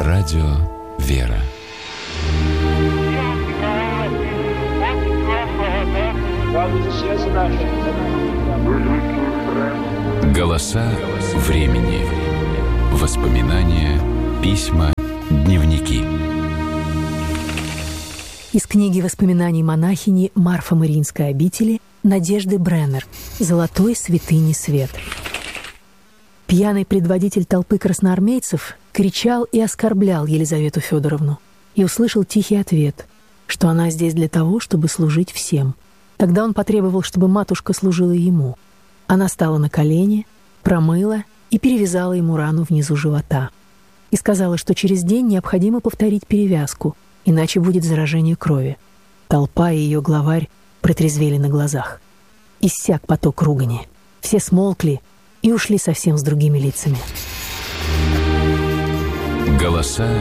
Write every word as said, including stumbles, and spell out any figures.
Радио «Вера». Голоса времени. Воспоминания, письма, дневники. Из книги воспоминаний монахини Марфо-Мариинской обители Надежды Бреннер «Золотой святыни свет». Пьяный предводитель толпы красноармейцев кричал и оскорблял Елизавету Федоровну и услышал тихий ответ, что она здесь для того, чтобы служить всем. Тогда он потребовал, чтобы матушка служила ему. Она стала на колени, промыла и перевязала ему рану внизу живота. И сказала, что через день необходимо повторить перевязку, иначе будет заражение крови. Толпа и ее главарь протрезвели на глазах. Иссяк поток ругани. Все смолкли и ушли совсем с другими лицами. Голоса